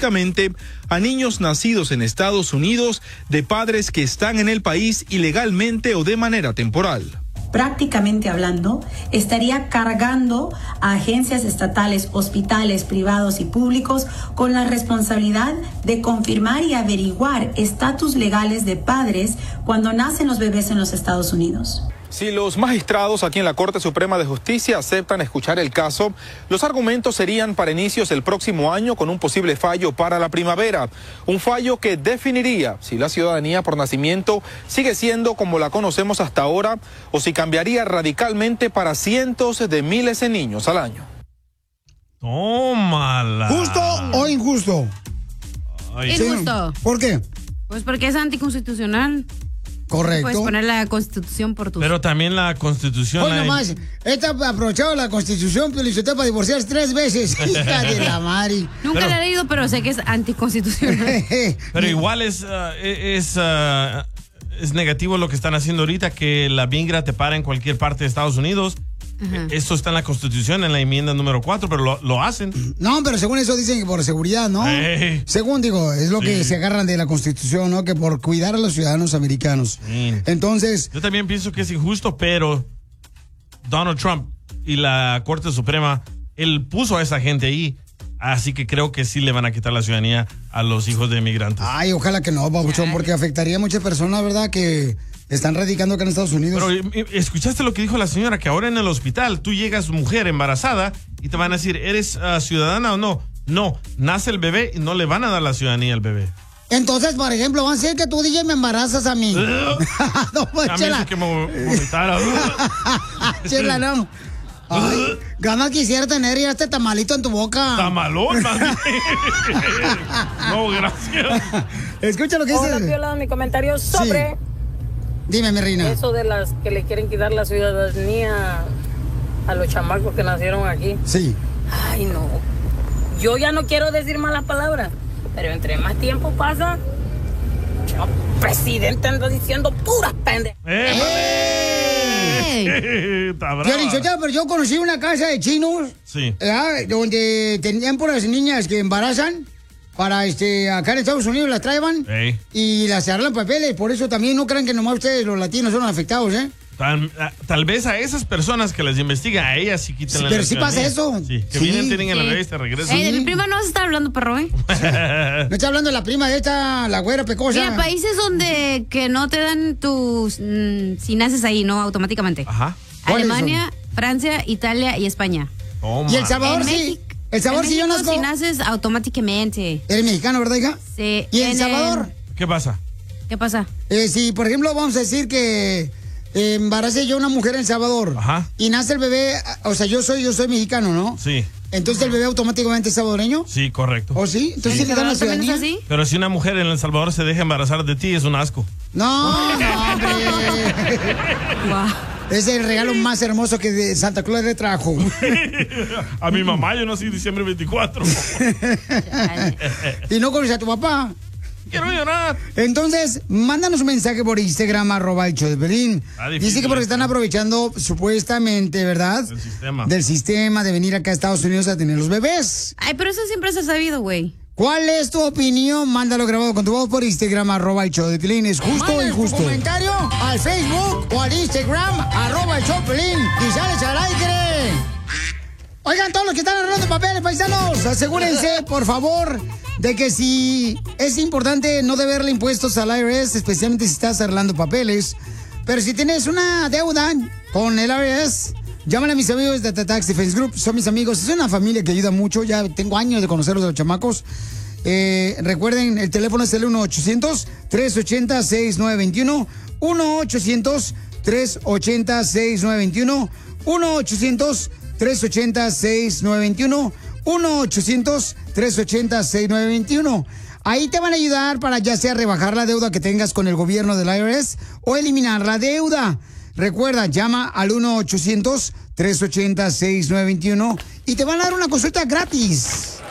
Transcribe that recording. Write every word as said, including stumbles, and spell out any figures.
específicamente a niños nacidos en Estados Unidos de padres que están en el país ilegalmente o de manera temporal. Prácticamente hablando, estaría cargando a agencias estatales, hospitales, privados y públicos con la responsabilidad de confirmar y averiguar estatus legales de padres cuando nacen los bebés en los Estados Unidos. Si los magistrados aquí en la Corte Suprema de Justicia aceptan escuchar el caso, los argumentos serían para inicios del próximo año con un posible fallo para la primavera. Un fallo que definiría si la ciudadanía por nacimiento sigue siendo como la conocemos hasta ahora o si cambiaría radicalmente para cientos de miles de niños al año. Tómala. ¿Justo o injusto? Ay. Injusto. ¿Por qué? Pues porque es anticonstitucional. Correcto. Puedes poner la Constitución por tu... Pero también la Constitución... Oye, la... nomás, esta ha aprovechado la Constitución, pero hizo para divorciarse tres veces. Hija de la Mari. Nunca pero... la he leído, pero sé que es anticonstitucional. Pero igual es, uh, es, uh, es negativo lo que están haciendo ahorita, que la migra te para en cualquier parte de Estados Unidos. Ajá. Eso está en la Constitución, en la enmienda número cuatro, pero lo, lo hacen. No, pero según eso dicen que por seguridad, ¿no? Hey. Según digo, es lo Sí. que se agarran de la Constitución, ¿no? Que por cuidar a los ciudadanos americanos. Sí. Entonces... Yo también pienso que es injusto, pero Donald Trump y la Corte Suprema, él puso a esa gente ahí, así que creo que sí le van a quitar la ciudadanía a los hijos de inmigrantes. Ay, ojalá que no, Pabuchón, porque afectaría a muchas personas, ¿verdad? Que... están radicando acá en Estados Unidos. Pero escuchaste lo que dijo la señora, que ahora en el hospital tú llegas mujer embarazada y te van a decir, ¿eres uh, ciudadana o no? No, nace el bebé y no le van a dar la ciudadanía al bebé. Entonces, por ejemplo, van a decir que tú, D J, me embarazas a mí. No, pues, a mí Chela. sí que me vomitara. Chela, no. Ay, ganas quisiera tener ya este tamalito en tu boca. Tamalón, mami. No, gracias. Escucha lo que dice. Hola, Piola, mi comentario sobre... Sí. Dime, mi reina. Eso de las que le quieren quitar la ciudadanía a los chamacos que nacieron aquí. Sí. Ay, no. Yo ya no quiero decir malas palabras, pero entre más tiempo pasa, el presidente anda diciendo puras pendejas. ¡Eh! Está brava. Yo, yo, pero yo conocí una casa de chinos. Sí. ¿verdad? Donde tenían puras niñas que embarazan. Para este, acá en Estados Unidos las traían Hey. y las arreglan papeles. Por eso también no crean que nomás ustedes, los latinos, son afectados, ¿eh? Tal, tal vez a esas personas que les investigan, a ellas sí quiten Sí, la pero sí ciudadanía. pasa eso. Sí, que Sí. vienen, tienen en la Sí. revés y te regresan. Ey, de mi prima no vas a estar hablando, perro, ¿eh? No está hablando de la prima de esta, la güera pecosa. Mira, países donde que no te dan tus... mm, si naces ahí, ¿no? Automáticamente. Ajá. ¿Cuáles Alemania, Francia, Italia y España. Toma. Y El Salvador En sí. México- El Salvador en sí yo México, nazco. si naces automáticamente. Eres mexicano, ¿verdad, hija? Sí. ¿Y El En Salvador? ¿Qué pasa? ¿Qué pasa? Eh, si, por ejemplo, vamos a decir que eh, embarace yo a una mujer en El Salvador. Ajá. Y nace el bebé, o sea, yo soy yo soy mexicano, ¿no? Sí, Entonces el bebé automáticamente es salvadoreño. sí, correcto. ¿O sí? Entonces sí, le dan la ¿También es ciudadanía. así? Pero si una mujer en El Salvador se deja embarazar de ti, es un asco. No, no, hombre. Guau. Es el regalo más hermoso que de Santa Claus le trajo. A mi mamá yo nací diciembre veinticuatro. Y no conoces a tu papá. Quiero llorar. Entonces, mándanos un mensaje por Instagram, arroba el show de Pelín. Ah, difícil Dice que porque esto. están aprovechando, supuestamente, ¿verdad? Del sistema. Del sistema de venir acá a Estados Unidos a tener los bebés. Ay, pero eso siempre se ha sabido, güey. ¿Cuál es tu opinión? Mándalo grabado con tu voz por Instagram, arroba el show de Pelín. ¿Es justo o injusto? Tu comentario al Facebook o al Instagram, arroba el show de Pelín. Y sales al aire. Oigan, todos los que están arreglando papeles, paisanos, asegúrense, por favor, de que si es importante no deberle impuestos al I R S, especialmente si estás arreglando papeles. Pero si tienes una deuda con el I R S, llámale a mis amigos de The Tax Defense Group. Son mis amigos, es una familia que ayuda mucho. Ya tengo años de conocerlos de los chamacos. Eh, recuerden, el teléfono es el uno ochocientos, tres ochenta, sesenta y nueve veintiuno. uno ochocientos, tres ochenta, sesenta y nueve veintiuno. uno ochocientos, tres ochenta, sesenta y nueve veintiuno. uno ochocientos, tres ochenta, sesenta y nueve veintiuno. Ahí te van a ayudar para ya sea rebajar la deuda que tengas con el gobierno del I R S o eliminar la deuda. Recuerda, llama al uno ochocientos, tres ochenta, sesenta y nueve veintiuno y te van a dar una consulta gratis.